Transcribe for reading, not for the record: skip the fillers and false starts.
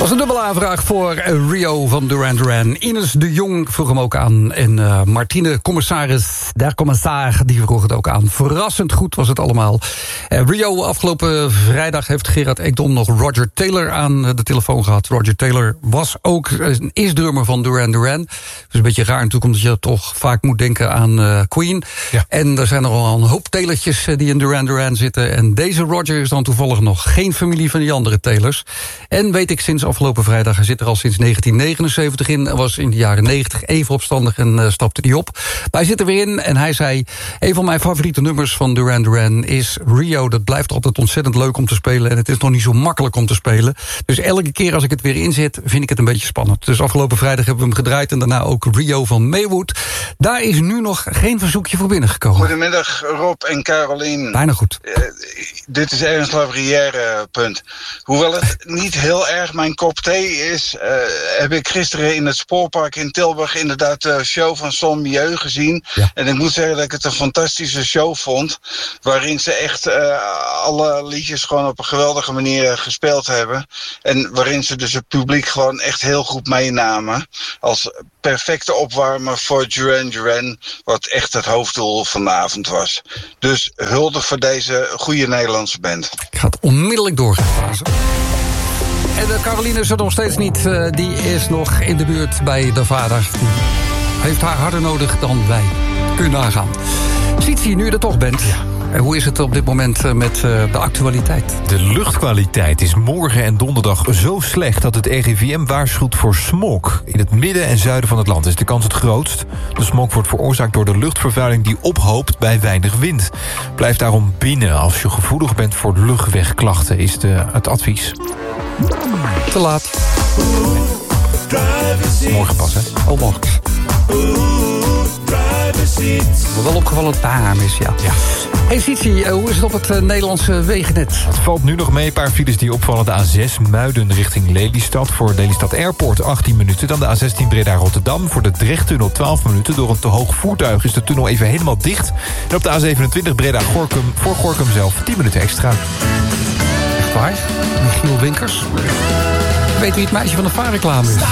was een dubbele aanvraag voor Rio van Duran Duran. Ines de Jong vroeg hem ook aan. En Martine Commissaris, die vroeg het ook aan. Verrassend goed was het allemaal. Rio, afgelopen vrijdag heeft Gerard Ekdom nog Roger Taylor aan de telefoon gehad. Roger Taylor was ook is drummer van Duran Duran. Dus een beetje raar natuurlijk, omdat je toch vaak moet denken aan Queen. Ja. En er zijn nogal een hoop Taylortjes die in Duran Duran zitten. En deze Roger is dan toevallig nog geen familie van die andere Taylors. En weet ik sinds afgelopen vrijdag, hij zit er al sinds 1979 in. Hij was in de jaren 90 even opstandig en stapte die op. Maar hij zit er weer in en hij zei, een van mijn favoriete nummers van Duran Duran is Rio. Dat blijft altijd ontzettend leuk om te spelen. En het is nog niet zo makkelijk om te spelen. Dus elke keer als ik het weer inzet, vind ik het een beetje spannend. Dus afgelopen vrijdag hebben we hem gedraaid. En daarna ook Rio van Maywood. Daar is nu nog geen verzoekje voor binnengekomen. Goedemiddag Rob en Carolien. Bijna goed. Dit is Ernst Lavrière, punt. Hoewel het niet heel erg mijn kop thee is, heb ik gisteren in het Spoorpark in Tilburg inderdaad de show van Son Mieu gezien. Ja. En ik moet zeggen dat ik het een fantastische show vond. Waarin ze echt alle liedjes gewoon op een geweldige manier gespeeld hebben. En waarin ze dus het publiek gewoon echt heel goed meenamen. Als perfecte opwarmer voor Duran Duran, wat echt het hoofddoel van de avond was. Dus hulde voor deze goede Nederlandse band. Ik ga het onmiddellijk doorgaan. En Caroline is er nog steeds niet. Die is nog in de buurt bij de vader. Die heeft haar harder nodig dan wij. Kun je nagaan. Sietsie, nu je er toch bent. Ja. Hoe is het op dit moment met de actualiteit? De luchtkwaliteit is morgen en donderdag zo slecht dat het RIVM waarschuwt voor smog. In het midden en zuiden van het land is de kans het grootst. De smog wordt veroorzaakt door de luchtvervuiling die ophoopt bij weinig wind. Blijf daarom binnen als je gevoelig bent voor luchtwegklachten, is het advies. Te laat. Morgen pas, hè? Oh, morgen. Wel opgevallen dat het is, ja. Hey Sietsie, hoe is het op het Nederlandse wegennet? Het valt nu nog mee, een paar files die opvallen. De A6 Muiden richting Lelystad. Voor Lelystad Airport 18 minuten. Dan de A16 Breda-Rotterdam. Voor de Drechttunnel 12 minuten. Door een te hoog voertuig is de tunnel even helemaal dicht. En op de A27 Breda-Gorinchem voor Gorinchem zelf 10 minuten extra. Echt waar? Michiel Winkers? Ik weet wie het meisje van de vaarreclame is.